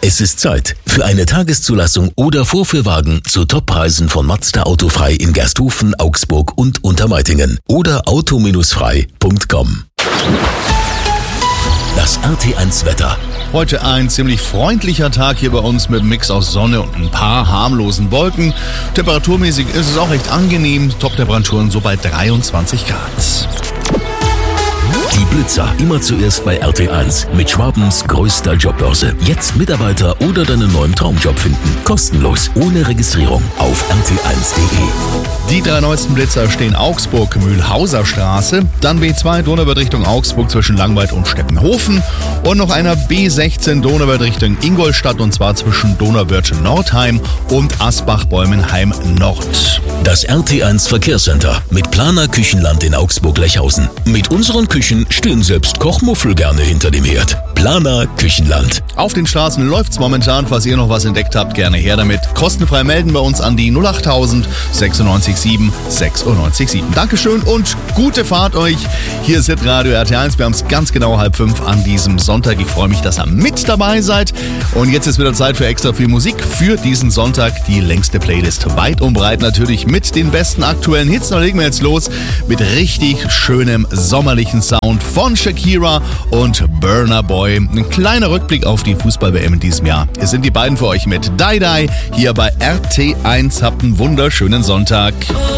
Es ist Zeit für eine Tageszulassung oder Vorführwagen zu Toppreisen von Mazda Autofrei in Gersthofen, Augsburg und Untermeitingen oder auto-frei.com. Das RT1 Wetter. Heute ein ziemlich freundlicher Tag hier bei uns mit einem Mix aus Sonne und ein paar harmlosen Wolken. Temperaturmäßig ist es auch recht angenehm. Toptemperaturen so bei 23 Grad. Die Blitzer, immer zuerst bei RT1 mit Schwabens größter Jobbörse. Jetzt Mitarbeiter oder deinen neuen Traumjob finden. Kostenlos, ohne Registrierung auf rt1.de. Die 3 neuesten Blitzer stehen Augsburg, Mühlhauser Straße, dann B2 Donauwörth Richtung Augsburg zwischen Langweid und Steppenhofen und noch einer B16 Donauwörth Richtung Ingolstadt und zwar zwischen Donauwörth Nordheim und Asbach-Bäumenheim Nord. Das RT1 Verkehrscenter mit Planer Küchenland in Augsburg-Lechhausen. Mit unseren Küchen stehen selbst Kochmuffel gerne hinter dem Herd. Planer Küchenland. Auf den Straßen läuft's momentan, falls ihr noch was entdeckt habt, gerne her damit. Kostenfrei melden bei uns an die 08000 967 967. Dankeschön und gute Fahrt euch. Hier ist Hitradio RT1. Wir haben es ganz genau 4:30 an diesem Sonntag. Ich freue mich, dass ihr mit dabei seid. Und jetzt ist wieder Zeit für extra viel Musik für diesen Sonntag. Die längste Playlist weit und breit natürlich mit den besten aktuellen Hits. Da legen wir jetzt los mit richtig schönem sommerlichen Sound von Shakira und Burna Boy. Ein kleiner Rückblick auf die Fußball-WM in diesem Jahr. Es sind die beiden für euch mit Die Die hier bei RT1. Habt einen wunderschönen Sonntag.